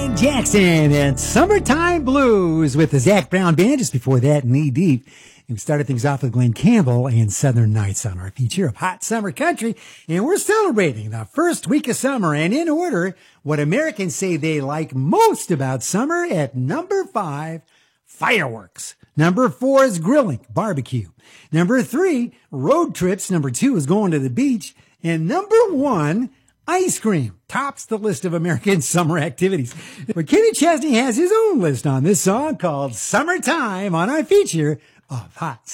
Jackson and Summertime Blues with the Zac Brown Band. Just before that, Knee Deep. And we started things off with Glenn Campbell and Southern Nights on our feature of Hot Summer Country. And we're celebrating the first week of summer. And in order, what Americans say they like most about summer at number 5, fireworks. Number 4 is grilling, barbecue. Number 3, road trips. Number 2 is going to the beach. And number 1, ice cream tops the list of American summer activities. But Kenny Chesney has his own list on this song called Summertime on our feature of Hot